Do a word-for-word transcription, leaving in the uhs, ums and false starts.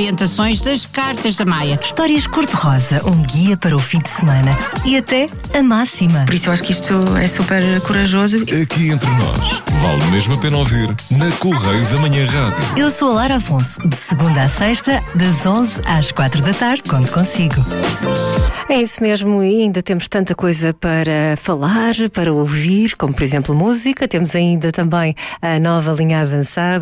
orientações das cartas da Maia. Histórias cor-de-rosa, um guia para o fim de semana e até a máxima. Por isso eu acho que isto é super corajoso. Aqui entre nós, vale mesmo a pena ouvir na Correio da Manhã Rádio. Eu sou a Lara Afonso, de segunda à sexta, das onze às quatro da tarde, conto consigo. É isso mesmo, e ainda temos tanta coisa para falar, para ouvir, como por exemplo música. Temos ainda também a nova linha avançada.